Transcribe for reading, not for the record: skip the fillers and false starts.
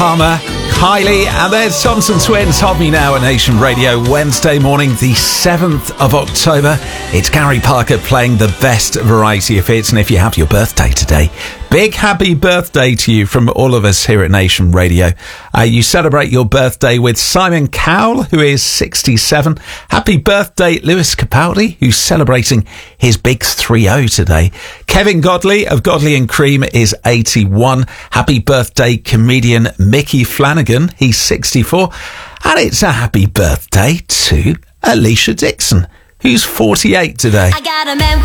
Palmer, Kylie, and there's Thompson Twins. Hold Me Now at Nation Radio, Wednesday morning, the 7th of October. It's Gary Parker playing the best variety of hits, and if you have your birthday today, big happy birthday to you from all of us here at Nation Radio. You celebrate your birthday with Simon Cowell, who is 67. Happy birthday, Lewis Capaldi, who's celebrating his big 3-0 today. Kevin Godley of Godley and Cream is 81. Happy birthday, comedian Mickey Flanagan. He's 64. And it's a happy birthday to Alicia Dixon, who's 48 today.